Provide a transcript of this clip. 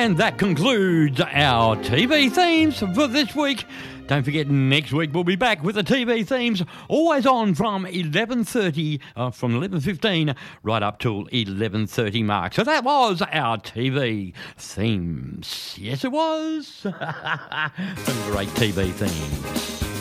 And that concludes our TV themes for this week. Don't forget, next week we'll be back with the TV themes, always on from 11:30, from 11:15 right up till 11:30 mark. So that was our TV themes. Yes, it was. Some great TV themes.